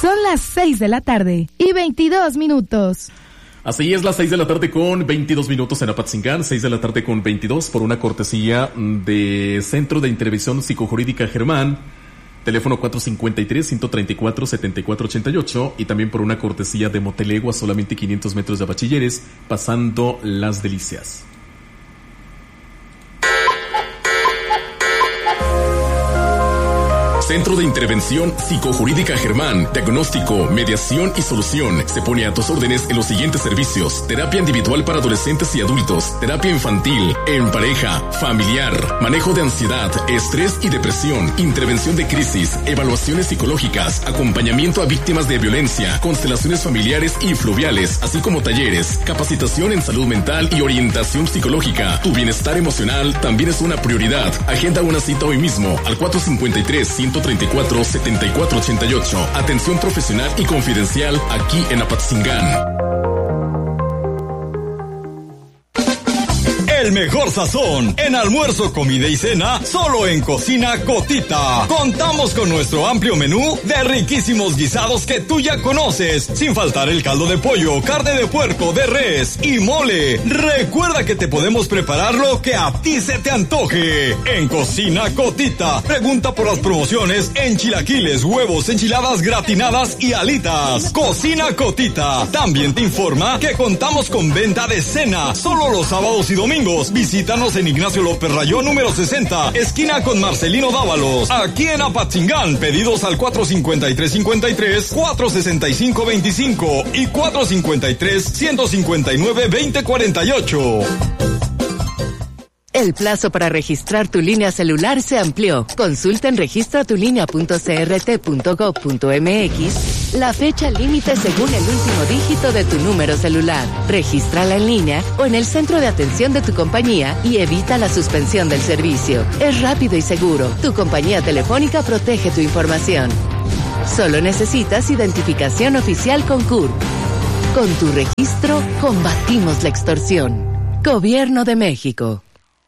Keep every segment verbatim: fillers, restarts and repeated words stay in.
Son las seis de la tarde y veintidós minutos. Así es, las seis de la tarde con veintidós minutos en Apatzingán, seis de la tarde con veintidós, por una cortesía de Centro de Intervención Psicojurídica Germán, teléfono cuatro cinco tres, uno tres cuatro, siete cuatro ocho ocho, y también por una cortesía de Motelegua, solamente quinientos metros de Bachilleres, pasando Las Delicias. Centro de Intervención Psicojurídica Germán, diagnóstico, mediación y solución. Se pone a tus órdenes en los siguientes servicios: terapia individual para adolescentes y adultos, terapia infantil, en pareja, familiar, manejo de ansiedad, estrés y depresión, intervención de crisis, evaluaciones psicológicas, acompañamiento a víctimas de violencia, constelaciones familiares y fluviales, así como talleres, capacitación en salud mental y orientación psicológica. Tu bienestar emocional también es una prioridad. Agenda una cita hoy mismo al cuatro cinco tres, uno tres cuatro, siete cuatro ocho ocho. Atención profesional y confidencial aquí en Apatzingán. El mejor sazón en almuerzo, comida y cena, solo en Cocina Cotita. Contamos con nuestro amplio menú de riquísimos guisados que tú ya conoces, sin faltar el caldo de pollo, carne de puerco, de res y mole. Recuerda que te podemos preparar lo que a ti se te antoje. En Cocina Cotita, pregunta por las promociones en chilaquiles, huevos, enchiladas gratinadas y alitas. Cocina Cotita también te informa que contamos con venta de cena solo los sábados y domingos. Visítanos en Ignacio López Rayón número sesenta, esquina con Marcelino Dávalos, aquí en Apatzingán. Pedidos al cuatro cinco tres cinco tres, cuatro seis cinco dos cinco y cuatro cinco tres, uno cinco nueve, veinte cuarenta y ocho. El plazo para registrar tu línea celular se amplió. Consulta en registra tu línea punto c r t punto gov punto m x la fecha límite según el último dígito de tu número celular. Regístrala en línea o en el centro de atención de tu compañía y evita la suspensión del servicio. Es rápido y seguro. Tu compañía telefónica protege tu información. Solo necesitas identificación oficial con C U R P. Con tu registro, combatimos la extorsión. Gobierno de México.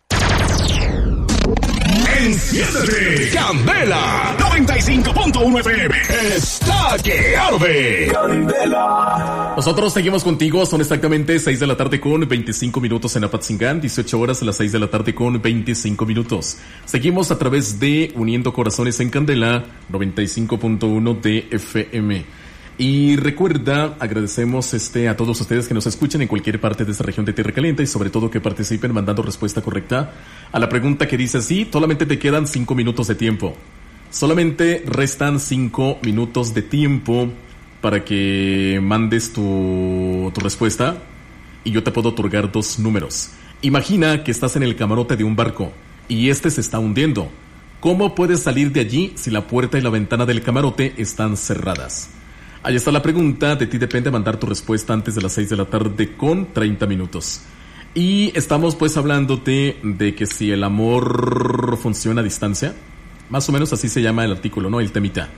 Enciéndete, Candela noventa y cinco punto uno F M está que arde. Candela. Nosotros seguimos contigo, son exactamente seis de la tarde con veinticinco minutos en Apatzingán, dieciocho horas a las seis de la tarde con veinticinco minutos. Seguimos a través de Uniendo Corazones en Candela noventa y cinco punto uno de F M. Y recuerda, agradecemos este a todos ustedes que nos escuchen en cualquier parte de esta región de Tierra Caliente y sobre todo que participen mandando respuesta correcta a la pregunta que dice así: solamente te quedan cinco minutos de tiempo. Solamente restan cinco minutos de tiempo para que mandes tu, tu respuesta y yo te puedo otorgar dos números. Imagina que estás en el camarote de un barco y este se está hundiendo. ¿Cómo puedes salir de allí si la puerta y la ventana del camarote están cerradas? Ahí está la pregunta, de ti depende mandar tu respuesta antes de las seis de la tarde con treinta minutos. Y estamos pues hablándote de que si el amor funciona a distancia, más o menos así se llama el artículo, ¿no? El temita.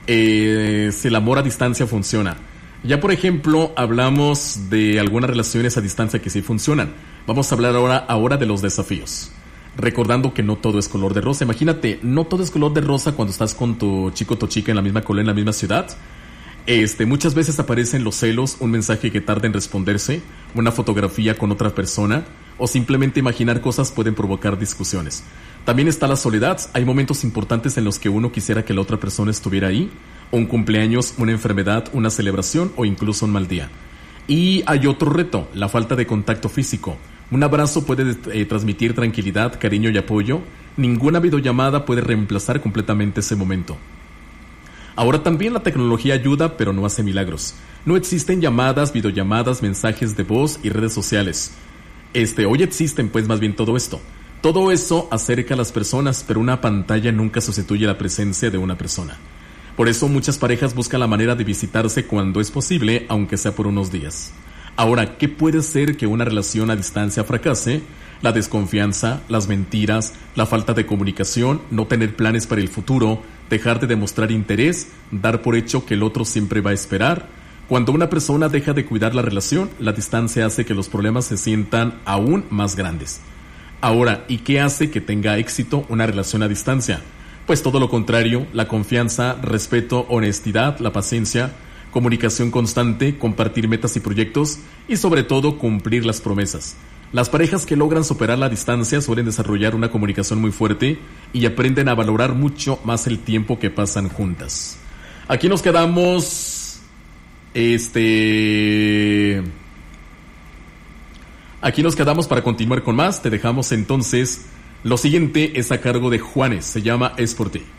Eh, si el amor a distancia funciona. Ya por ejemplo hablamos de algunas relaciones a distancia que sí funcionan. Vamos a hablar ahora, ahora de los desafíos. Recordando que no todo es color de rosa. Imagínate, no todo es color de rosa cuando estás con tu chico o tu chica en la misma colonia, en la misma ciudad. Este, muchas veces aparecen los celos, un mensaje que tarda en responderse, una fotografía con otra persona, o simplemente imaginar cosas pueden provocar discusiones. También está la soledad, hay momentos importantes en los que uno quisiera que la otra persona estuviera ahí, un cumpleaños, una enfermedad, una celebración o incluso un mal día. Y hay otro reto, la falta de contacto físico. Un abrazo puede eh, transmitir tranquilidad, cariño y apoyo. Ninguna videollamada puede reemplazar completamente ese momento. Ahora también la tecnología ayuda, pero no hace milagros. No existen llamadas, videollamadas, mensajes de voz y redes sociales. Este, hoy existen pues más bien todo esto. Todo eso acerca a las personas, pero una pantalla nunca sustituye la presencia de una persona. Por eso muchas parejas buscan la manera de visitarse cuando es posible, aunque sea por unos días. Ahora, ¿qué puede ser que una relación a distancia fracase? La desconfianza, las mentiras, la falta de comunicación, no tener planes para el futuro, dejar de demostrar interés, dar por hecho que el otro siempre va a esperar. Cuando una persona deja de cuidar la relación, la distancia hace que los problemas se sientan aún más grandes. Ahora, ¿y qué hace que tenga éxito una relación a distancia? Pues todo lo contrario, la confianza, respeto, honestidad, la paciencia, comunicación constante, compartir metas y proyectos y sobre todo cumplir las promesas. Las parejas que logran superar la distancia suelen desarrollar una comunicación muy fuerte y aprenden a valorar mucho más el tiempo que pasan juntas. Aquí nos quedamos, este, aquí nos quedamos para continuar con más. Te dejamos entonces. Lo siguiente es a cargo de Juanes, se llama Es por ti.